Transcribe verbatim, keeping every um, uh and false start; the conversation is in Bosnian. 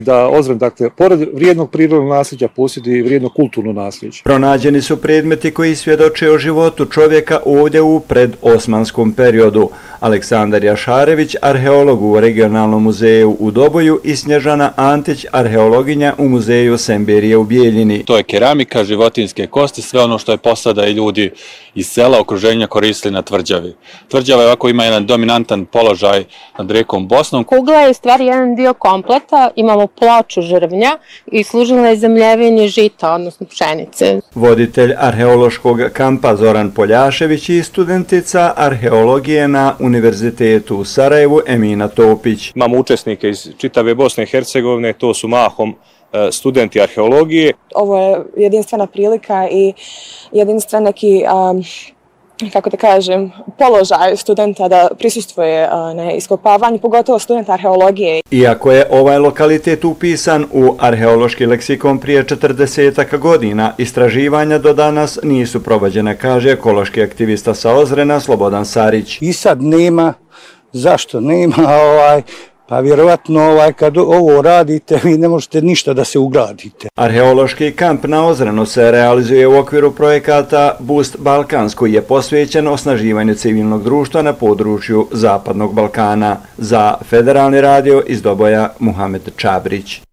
Da Ozren, dakle, pored vrijednog prirodnog nasljeđa posjeduje i vrijedno kulturno nasljeđe. Pronađeni su predmeti koji svjedoče o životu čovjeka ovdje u predosmanskom periodu. Aleksandar Jašarević, arheolog u regionalnom muzeju u Doboju, i Snježana Antić, arheologinja u muzeju Semberije u Bijeljini. To je keramika, životinjske kosti, sve ono što je posada i ljudi iz sela okruženja koristili na tvrđavi. Tvrđava ovako ima jedan dominantan položaj nad rijekom Bosnom. Kugla je u stvari jedan dio kompleta, imamo ploču žrvnja i služila je za mljevenje žita, odnosno pšenice. Voditelj arheološkog kampa Zoran Poljašević i studentica arheologije na Univerzitetu u Sarajevu Emina Topić. Imamo učesnike iz čitave Bosne i Hercegovine, to su mahom studenti arheologije. Ovo je jedinstvena prilika i jedinstven neki, um, kako da kažem, položaj studenta da prisustvuje uh, na iskopavanju, pogotovo studenta arheologije. Iako je ovaj lokalitet upisan u arheološki leksikon prije četrdesetak godina, istraživanja do danas nisu provođene, kaže ekološki aktivista sa Ozrena Slobodan Sarić. I sad nema, zašto nema, ovaj, pa vjerovatno ovaj, kad ovo radite, vi ne možete ništa da se ugradite. Arheološki kamp na Ozrenu se realizuje u okviru projekata Boost Balkans, koji je posvećen osnaživanju civilnog društva na području Zapadnog Balkana. Za Federalni radio iz Doboja Muhamed Čabrić.